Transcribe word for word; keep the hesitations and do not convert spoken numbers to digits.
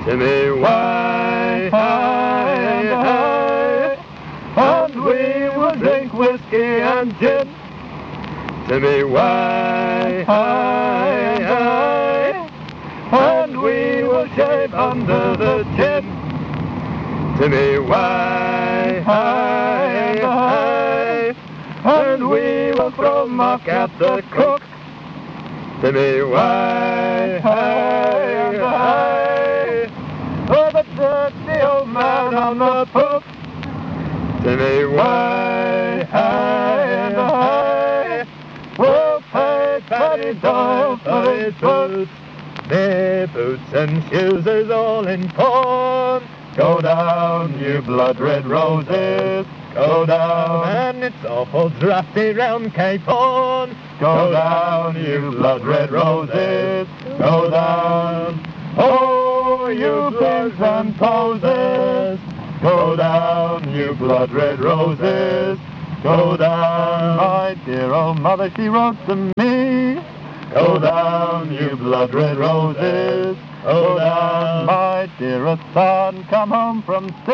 Timmy, why, hi, hi, and we will drink whiskey and gin. Timmy, why, hi, hi, and we will shave under the chin. Timmy, why, hi, hi, and we will throw muck at the cook. Timmy, why, hi, hi, oh, the dirty old man on the poop. Timmy, why, hi, hi, we'll pay Paddy Doyle for his boots. Their boots and shoes is all in pawn. Go down, you blood-red roses, go down, and it's awful drafty round Cape Horn. Go down, you blood-red roses, go down. Oh, you pins and poses, go down, you blood-red roses, go down. My dear old mother, she wrote to me. Go down, you blood-red roses, go down. My dearest son, come home from sea.